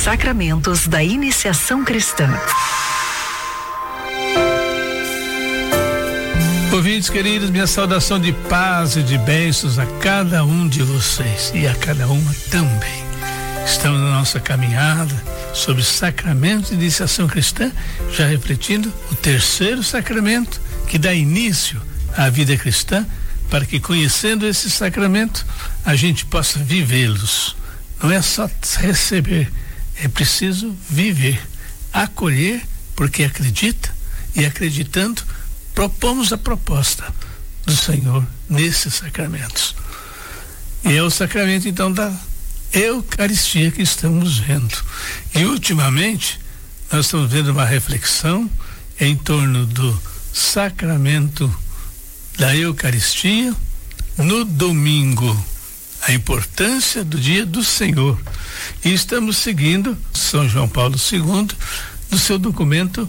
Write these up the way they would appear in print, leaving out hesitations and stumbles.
sacramentos da iniciação cristã. Ouvintes queridos, minha saudação de paz e de bênçãos a cada um de vocês e a cada uma também. Estamos na nossa caminhada sobre sacramentos de iniciação cristã, já refletindo o terceiro sacramento que dá início à vida cristã, para que, conhecendo esse sacramento, a gente possa vivê-los. Não é só receber, é preciso viver, acolher, porque acredita, e acreditando, propomos a proposta do Senhor nesses sacramentos. E é o sacramento, então, da Eucaristia que estamos vendo. E, ultimamente, nós estamos vendo uma reflexão em torno do sacramento da Eucaristia no domingo, a importância do dia do Senhor. E estamos seguindo São João Paulo II no seu documento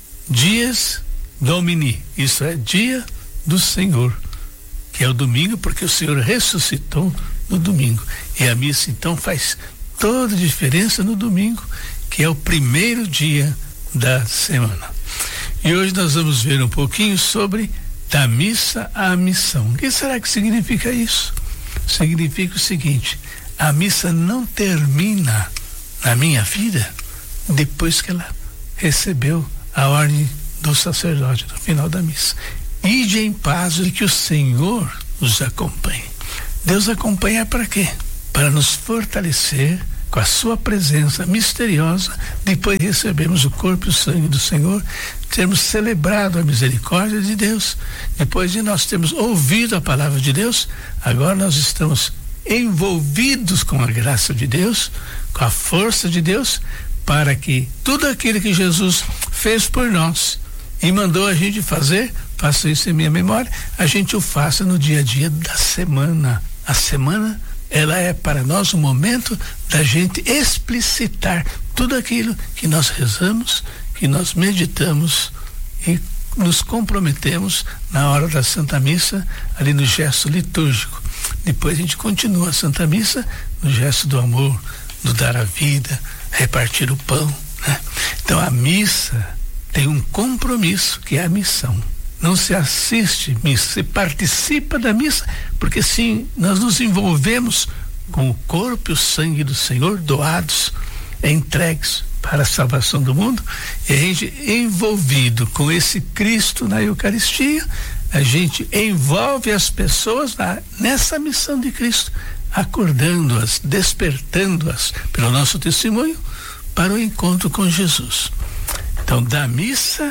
Dies Domini, isso é, dia do Senhor, que é o domingo, porque o Senhor ressuscitou no domingo. E a missa então faz toda a diferença no domingo, que é o primeiro dia da semana. E hoje nós vamos ver um pouquinho sobre da missa à missão. O que será que significa isso? Significa o seguinte: a missa não termina na minha vida depois que ela recebeu a ordem do sacerdote no final da missa. Ide em paz e que o Senhor os acompanhe. Deus acompanha para quê? Para nos fortalecer com a sua presença misteriosa, depois de recebermos o corpo e o sangue do Senhor, termos celebrado a misericórdia de Deus, depois de nós termos ouvido a palavra de Deus, agora nós estamos envolvidos com a graça de Deus, com a força de Deus, para que tudo aquilo que Jesus fez por nós e mandou a gente fazer, faça isso em minha memória, a gente o faça no dia a dia da semana. A semana, ela é para nós um momento da gente explicitar tudo aquilo que nós rezamos, que nós meditamos e nos comprometemos na hora da Santa Missa, ali no gesto litúrgico. Depois a gente continua a Santa Missa no gesto do amor, do dar a vida, repartir o pão, né? Então a missa tem um compromisso, que é a missão. Não se assiste missa, se participa da missa, porque sim, nós nos envolvemos com o corpo e o sangue do Senhor doados, entregues para a salvação do mundo, e a gente envolvido com esse Cristo na Eucaristia, a gente envolve as pessoas nessa missão de Cristo, acordando-as, despertando-as pelo nosso testemunho para o encontro com Jesus. Então, da missa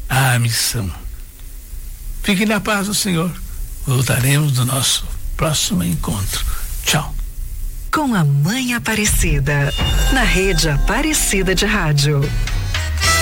à missão. Fique na paz do Senhor. Voltaremos no nosso próximo encontro. Tchau. Com a Mãe Aparecida, na Rede Aparecida de Rádio.